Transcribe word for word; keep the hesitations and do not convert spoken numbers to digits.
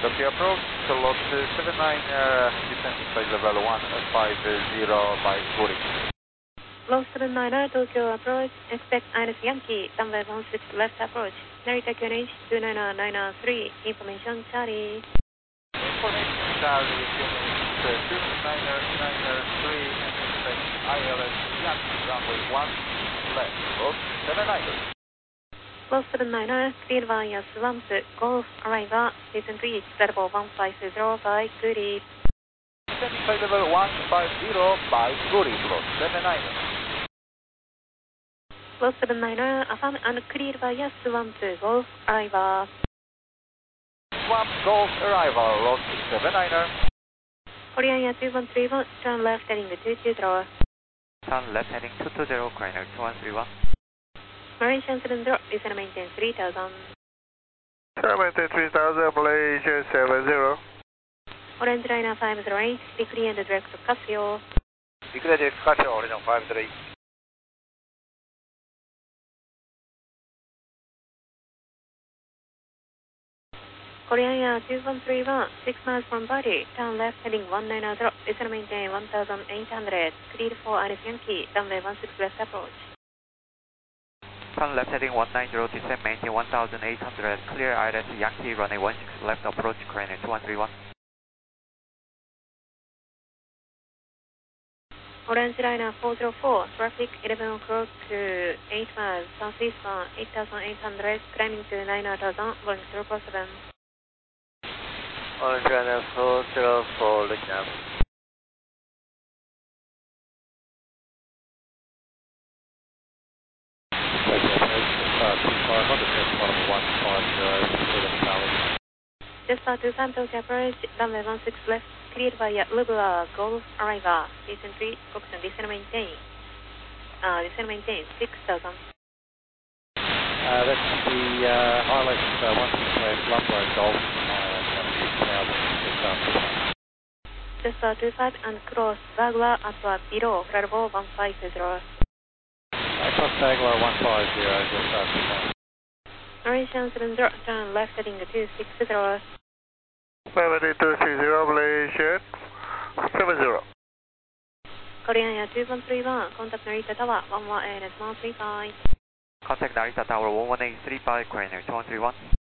Tokyo approach, slot seven nine, uh, descending by level one five zero by Guri. Low seven niner, Tokyo approach, expect Iris Yankee, runway one six left approach. Narita Q N H two nine nine three, information Charlie. Information Charlie, Q N H two nine nine three, and expect I L S Yankee, runway one left, load seven niner. Low seven niner, clear via swamp, Golf, arrival, descent reach, level one five zero by Guri. Descending by level one five zero by Guri, load seven niner. Low seven niner, affirm and clear via swamp, Golf, arrival. Swamp, Golf, arrival, load seven niner. Korean Air two one three one, turn left heading two two zero. Turn left heading two two zero, Korean two one three one. Malaysian seven zero, descend maintain three thousand. Maintain three thousand, Malaysia seven zero. Orange Liner five zero eight, degree and direct to Casio. Declare direct to Casio, Orange five zero eight. Korean Air two one three one, six miles from Bali, turn left heading one nine zero, descend maintain one thousand eight hundred, clear for Iris Yankee, runway one six left approach. Turn left heading one nine zero, descend maintain one thousand eight hundred, clear Iris Yankee, runway one six left approach, Korean two one three one. Orange Liner four zero four, traffic eleven o'clock to eight miles, southeastbound eight thousand eight hundred, climbing to nine thousand, going zero four seven. Orange Liner four zero four, looking up. Just to Santos approach, runway one six left, cleared via Lubua, Golf, arrival, descent three, Coxon, descend maintain. Uh, descend maintain six thousand. Uh, that's the uh, I L S uh, one six left, Lumber Golf, uh, six thousand, just after. Just uh, two five and cross Bagua at uh, below, Bravo one five zero. Uh, cross Bagua one five zero, just after. Malaysian seven zero, turn left heading two six zero. seven two six zero, Malaysian seven zero. Korean Air two one three one, contact Narita Tower one one eight one three five. Contact Narita Tower one one eight three five, Korean two one three one.